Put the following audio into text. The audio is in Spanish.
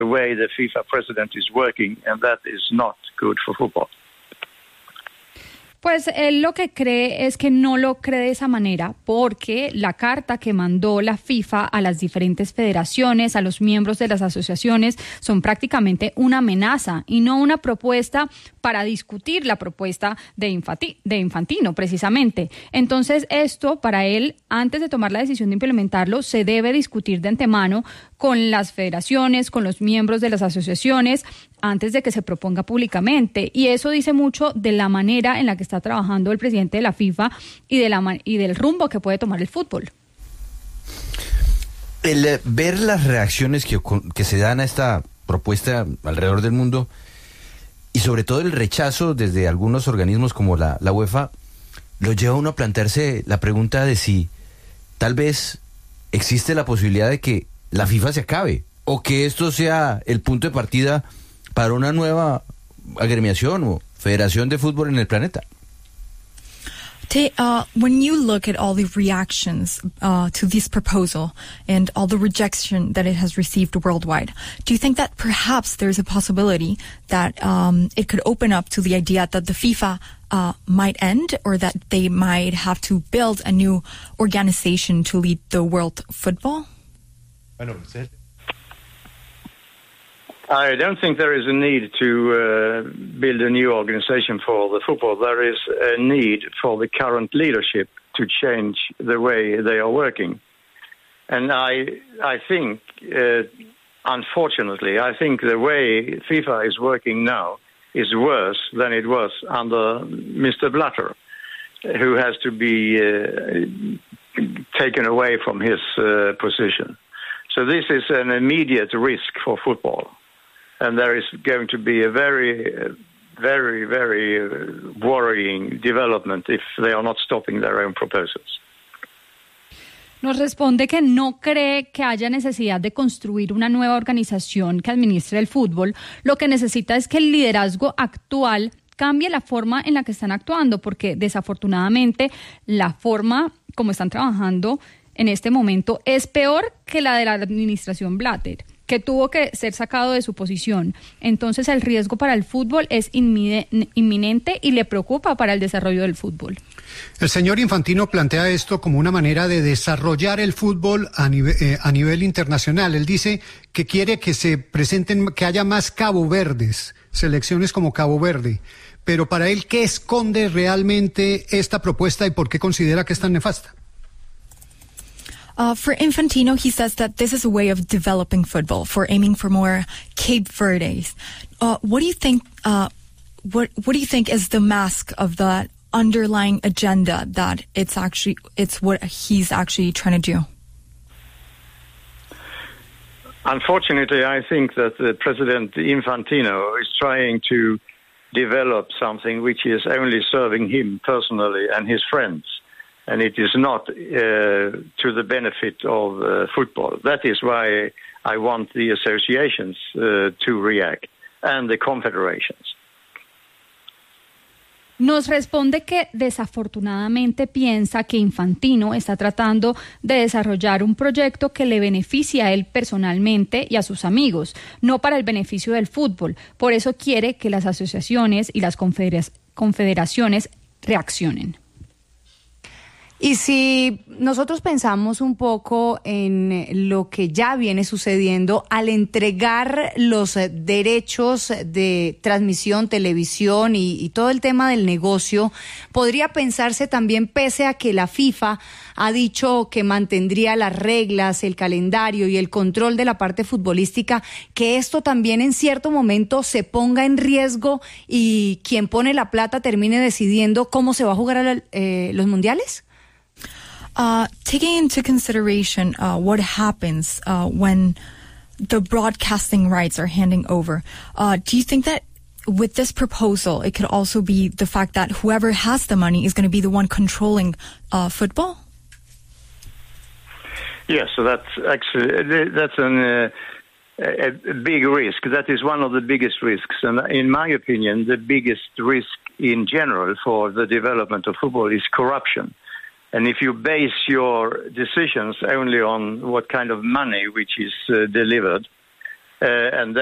the way the FIFA president is working, and that is not good for football. Pues él lo que cree es que no lo cree de esa manera porque la carta que mandó la FIFA a las diferentes federaciones, a los miembros de las asociaciones, son prácticamente una amenaza y no una propuesta para discutir la propuesta de Infantino, precisamente. Entonces, esto para él, antes de tomar la decisión de implementarlo, se debe discutir de antemano con las federaciones, con los miembros de las asociaciones, antes de que se proponga públicamente. Y eso dice mucho de la manera en la que está trabajando el presidente de la FIFA y del rumbo que puede tomar el fútbol. El ver las reacciones que se dan a esta propuesta alrededor del mundo y sobre todo el rechazo desde algunos organismos como la UEFA, lo lleva a uno a plantearse la pregunta de si tal vez existe la posibilidad de que la FIFA se acabe o que esto sea el punto de partida para una nueva agremiación o federación de fútbol en el planeta. When you look at all the reactions to this proposal and all the rejection that it has received worldwide, do you think that perhaps there's a possibility that it could open up to the idea that the FIFA might end, or that they might have to build a new organization to lead the world football? I don't think there is a need to build a new organization for the football. There is a need for the current leadership to change the way they are working. And I think, unfortunately, I think the way FIFA is working now is worse than it was under Mr. Blatter, who has to be taken away from his position. So this is an immediate risk for football. And there is going to be a very, very, very worrying development if they are not stopping their own proposals. Nos responde que no cree que haya necesidad de construir una nueva organización que administre el fútbol. Lo que necesita es que el liderazgo actual cambie la forma en la que están actuando, porque desafortunadamente la forma como están trabajando en este momento es peor que la de la administración Blatter, que tuvo que ser sacado de su posición. Entonces el riesgo para el fútbol es inminente y le preocupa para el desarrollo del fútbol. El señor Infantino plantea esto como una manera de desarrollar el fútbol a nivel internacional. Él dice que quiere que se presenten, que haya más Cabo Verdes, selecciones como Cabo Verde. Pero para él, ¿qué esconde realmente esta propuesta y por qué considera que es tan nefasta? For Infantino, he says that this is a way of developing football, for aiming for more Cape Verdes. What do you think? What do you think is the mask of that underlying agenda that it's what he's actually trying to do? Unfortunately, I think that President Infantino is trying to develop something which is only serving him personally and his friends. And it is not to the benefit of football. That is why I want the associations to react and the confederations. Nos responde que desafortunadamente piensa que Infantino está tratando de desarrollar un proyecto que le beneficie a él personalmente y a sus amigos, no para el beneficio del fútbol. Por eso quiere que las asociaciones y las confederaciones reaccionen. Y si nosotros pensamos un poco en lo que ya viene sucediendo al entregar los derechos de transmisión, televisión y todo el tema del negocio, podría pensarse también, pese a que la FIFA ha dicho que mantendría las reglas, el calendario y el control de la parte futbolística, que esto también en cierto momento se ponga en riesgo y quien pone la plata termine decidiendo cómo se va a jugar los mundiales? Taking into consideration what happens when the broadcasting rights are handing over, do you think that with this proposal, it could also be the fact that whoever has the money is going to be the one controlling football? Yes, so that's a big risk. That is one of the biggest risks, and in my opinion, the biggest risk in general for the development of football is corruption. And if you base your decisions only on what kind of money which is delivered, and